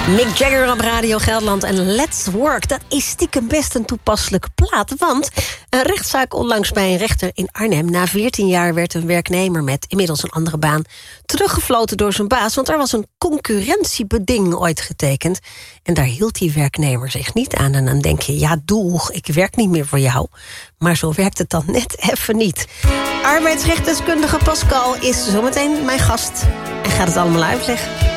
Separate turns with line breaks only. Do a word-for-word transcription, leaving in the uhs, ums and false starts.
Mick Jagger op Radio Gelderland en Let's Work. Dat is stiekem best een toepasselijke plaat. Want een rechtszaak onlangs bij een rechter in Arnhem. Na veertien jaar werd een werknemer met inmiddels een andere baan teruggefloten door zijn baas. Want er was een concurrentiebeding ooit getekend. En daar hield die werknemer zich niet aan. En dan denk je, ja doeg, ik werk niet meer voor jou. Maar zo werkt het dan net even niet. Arbeidsrechtdeskundige Pascal is zometeen mijn gast. En gaat het allemaal uitleggen.